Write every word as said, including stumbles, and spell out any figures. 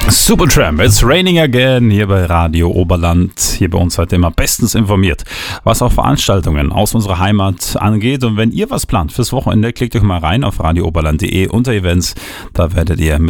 Supertramp, it's raining again, hier bei Radio Oberland. Hier bei uns heute immer bestens informiert, was auch Veranstaltungen aus unserer Heimat angeht. Und wenn ihr was plant fürs Wochenende, klickt euch mal rein auf radio oberland punkt de unter Events. Da werdet ihr mit